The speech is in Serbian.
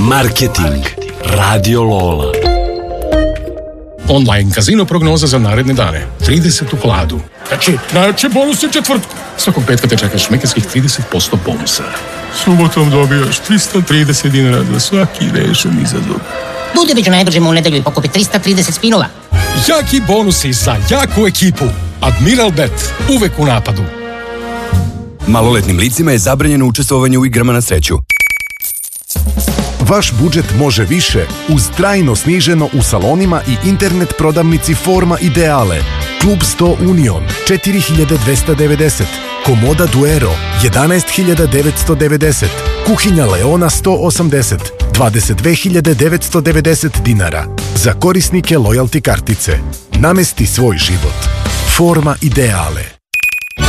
Marketing. Radio Lola. Online kazino prognoza za naredne dane. 30 u hladu. Znači bonus je četvrtku. Svakog petka te čekaš mekanskih 30% bonusa. Subotom dobijaš 330 dinara za svaki rešen izazov. Budeviću najdržimo u nedelju i pokupi 330 spinova. Jaki bonusi za jaku ekipu. Admiral Bet. Uvek u napadu. Maloletnim licima je zabranjeno učestvovanje u igrama na sreću. Vaš budžet može više uz trajno sniženo u salonima i internet prodavnici Forma Ideale. Klub 100 Union 4290, Komoda Duero 11990, Kuhinja Leona 180 22990 dinara. Za korisnike lojalty kartice. Namesti svoj život. Forma Ideale.